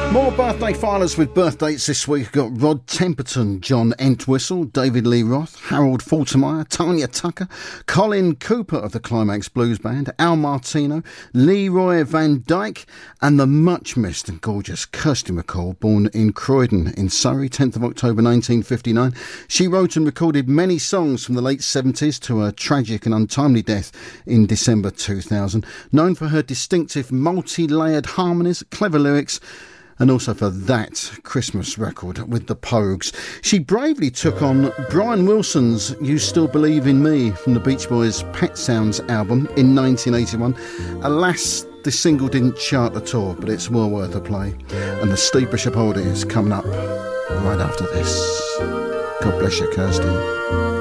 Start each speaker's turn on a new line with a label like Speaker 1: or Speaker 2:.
Speaker 1: More birthday filers with birthdays this week. We've got Rod Temperton, John Entwistle, David Lee Roth, Harold Faltermeyer, Tanya Tucker, Colin Cooper of the Climax Blues Band, Al Martino, Leroy Van Dyke, and the much missed and gorgeous Kirsty MacColl, born in Croydon in Surrey, 10th of October 1959. She wrote and recorded many songs from the late 70s to her tragic and untimely death in December 2000, known for her distinctive multi-layered harmonies, clever lyrics, and also for that Christmas record with the Pogues. She bravely took on Brian Wilson's You Still Believe in Me from the Beach Boys' Pet Sounds album in 1981. Alas, this single didn't chart at all, but it's well worth a play. And the Steve Bishop Oldie is coming up right after this. God bless you, Kirsty.